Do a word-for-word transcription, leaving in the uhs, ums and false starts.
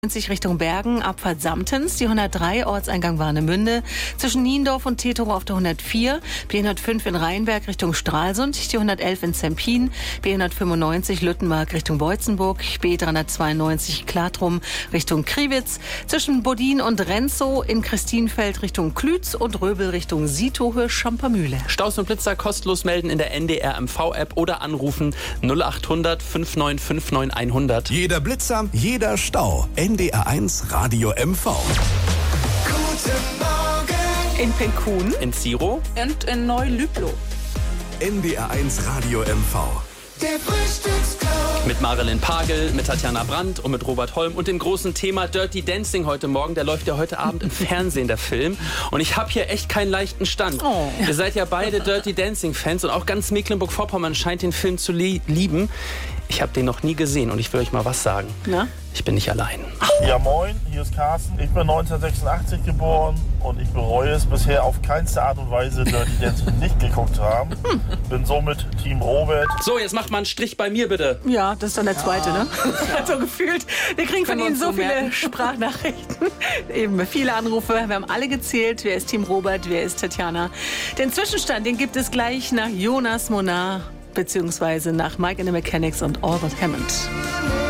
Richtung Bergen, Abfahrt Samtens, die hundertdrei, Ortseingang Warnemünde, zwischen Niendorf und Tetero auf der hundertvier, B hundertfünf in Rheinberg Richtung Stralsund, die hundertelf in Zempin, B hundertfünfundneunzig Lüttenmark Richtung Beutzenburg, B dreihundertzweiundneunzig Klatrum Richtung Kriwitz, zwischen Bodin und Renzow in Christienfeld Richtung Klütz und Röbel Richtung Sietohöhe Schampermühle. Staus und Blitzer kostenlos melden in der N D R M V-App oder anrufen null achthundert fünfundneunzig fünfundneunzig hundert. Jeder Blitzer, jeder Stau. N D R eins Radio M V. Guten Morgen. In Penkun, In Ziro und in Neu-Lüblow. N D R eins Radio M V. Der Frühstücksclub. mit Marilyn Pagel, mit Tatjana Brandt und mit Robert Holm und dem großen Thema Dirty Dancing heute Morgen. Der läuft ja heute Abend im Fernsehen, der Film. Und ich habe hier echt keinen leichten Stand. Oh. Ihr seid ja beide Dirty Dancing-Fans und auch ganz Mecklenburg-Vorpommern scheint den Film zu li- lieben. Ich habe den noch nie gesehen und ich will euch mal was sagen. Na? Ich bin nicht allein. Ja moin, hier ist Carsten. Ich bin neunzehnhundertsechsundachtzig geboren und ich bereue es bisher auf keinste Art und Weise, Dirty Dancing nicht geguckt zu haben. Bin somit Team Robert. So, jetzt macht mal einen Strich bei mir, bitte. Ja, das ist dann der zweite, ne? So gefühlt. Wir kriegen von Können wir Ihnen uns so so viele merken. Sprachnachrichten. Eben viele Anrufe. Wir haben alle gezählt. Wer ist Team Robert, wer ist Tatjana? Den Zwischenstand, den gibt es gleich nach Jonas Monar beziehungsweise nach Mike and the Mechanics und Albert Hammond.